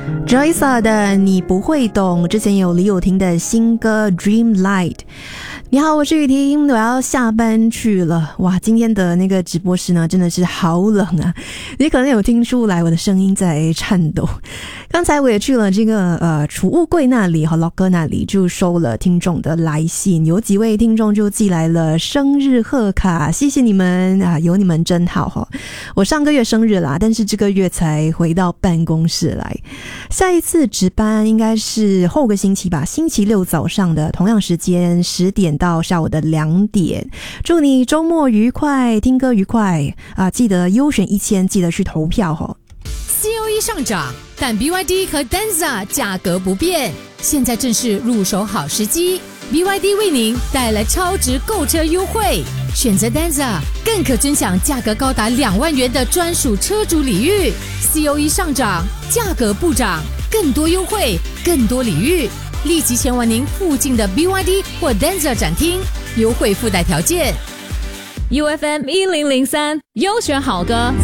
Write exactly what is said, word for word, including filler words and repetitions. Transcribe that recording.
Joyce 的你不会懂，之前有李友廷的新歌 Dreamlight。你好，我是雨婷，我要下班去了。哇，今天的那个直播室呢，真的是好冷啊！你可能有听出来我的声音在颤抖。刚才我也去了这个呃储物柜那里和 locker 那里，就收了听众的来信，有几位听众就寄来了生日贺卡，谢谢你们啊，有你们真好哈！我上个月生日啦，但是这个月才回到办公室来，下一次值班应该是后个星期吧，星期六早上的同样时间十点到下午的两点。祝你周末愉快，听歌愉快啊！记得优选一千，记得去投票哈。 C O E 上涨，但 B Y D 和 Denza 价格不变，现在正是入手好时机。B Y D 为您带来超值购车优惠，选择 Denza 更可尊享价格高达两万元的专属车主礼遇。C O E 上涨，价格不涨，更多优惠，更多礼遇，立即前往您附近的 B Y D 或 Denza 展厅，优惠附带条件。 U F M 一零零三优选好歌